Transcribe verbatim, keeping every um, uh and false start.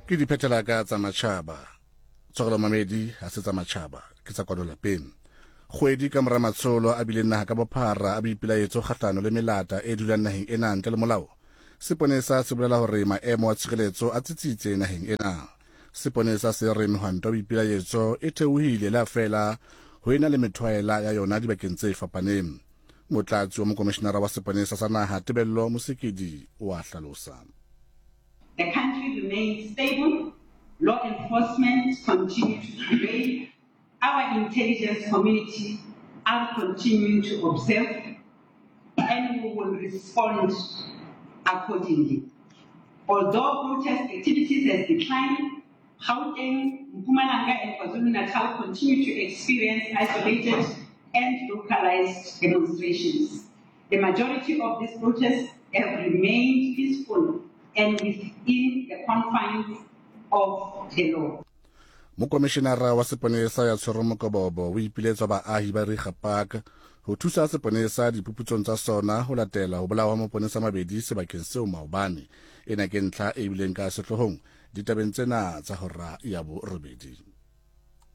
ke di phetela ka tsa matšhaba tsogelo mamedi ha se tsa matšhaba ke tsa kwano lapeng kgwedi ka mora matsholo a bile naha ka bophara a boipilaetso kgahlano le melata e dulang naheng ena ntle le molao. Seponesa se bolela hore maemo a tshireletso a tsitsitse naheng ena. Seponesa se re mehwanto ya boipilaetso e theohile la fela ho ena le methwaela ya yona dibakeng tse fapaneng. Motlatsi wa mokomishenara wa seponesa sa naha Tebello Mosekedi wa hlalosa. The country remains stable, law enforcement continue to prevail, our intelligence community are continuing to observe, and we will respond accordingly. Although protest activities has declined, Gauteng, Mpumalanga and KwaZulu-Natal continue to experience isolated and localized demonstrations. The majority of these protests have remained peaceful and within the confines of the law. Mokomishenara wa seponesa ya tshwere mokobobo o ipiletsa baahi ba Riga Park ho thusa seponesa diphuputsong tsa sona ho latela ho bolawa maponesa mabedi sebakeng seo maobane ena ke ntlha e bileng ka sehlohong ditabeng tsena tsa hora ya bo robedi.